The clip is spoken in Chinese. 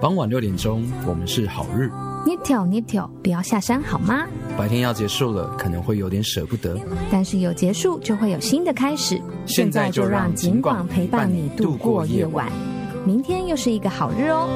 傍晚6点钟，我们是好日。 捏挑，不要下山好吗？ 白天要结束了，可能会有点舍不得， 但是有结束就会有新的开始。 现在就让景广陪伴你度过夜晚。 明天又是一个好日哦。